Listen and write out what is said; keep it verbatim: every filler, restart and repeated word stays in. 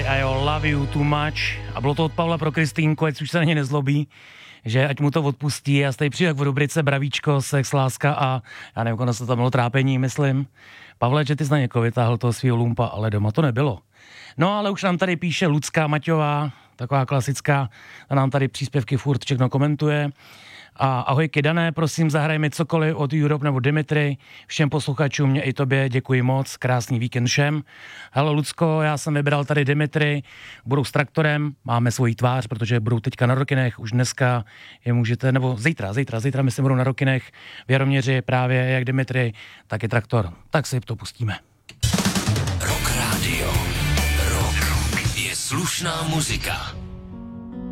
a jo, Love You Too Much. A bylo to od Pavla pro Kristýnku, ať už se na ně nezlobí, že ať mu to odpustí. A tady přijde v rubrice Bravíčko, sex, láska a já nevím, ono se tam bylo trápení, myslím. Pavle, že ty jsi na někoho vytáhl toho svýho lumpa, ale doma to nebylo. No ale už nám tady píše Lucka Maťová, taková klasická, a nám tady příspěvky furt všechno komentuje. A ahoj Kydané, prosím, zahraj mi cokoliv od Europe nebo Dimitri. Všem posluchačům, mě i tobě, děkuji moc, krásný víkend všem. Hele Lucko, já jsem vybral tady Dimitri, budou s Traktorem, máme svoji tvář, protože budou teďka na Rokinech, už dneska je můžete, nebo zítra, zítra, zítra myslím budou na Rokinech v Jaroměři právě jak Dimitri, tak i Traktor. Tak si to pustíme. Rock Radio. Rock je slušná muzika.